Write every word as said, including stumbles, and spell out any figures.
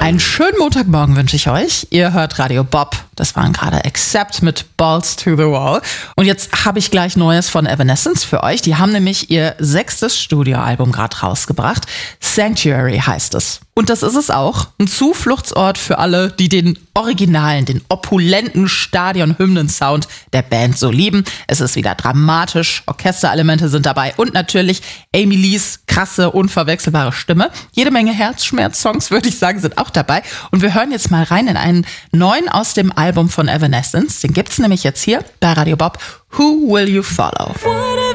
Einen schönen Montagmorgen wünsche ich euch. Ihr hört Radio Bob. Das waren gerade Accept mit Balls to the Wall. Und jetzt habe ich gleich Neues von Evanescence für euch. Die haben nämlich ihr sechstes Studioalbum gerade rausgebracht. Sanctuary heißt es. Und das ist es auch. Ein Zufluchtsort für alle, die den originalen, den opulenten Stadion-Hymnen-Sound der Band so lieben. Es ist wieder dramatisch, Orchesterelemente sind dabei und natürlich Amy Lees krasse, unverwechselbare Stimme. Jede Menge Herzschmerz-Songs, würde ich sagen, sind auch dabei. Und wir hören jetzt mal rein in einen neuen aus dem Album von Evanescence. Den gibt's nämlich jetzt hier bei Radio Bob. Who Will You Follow?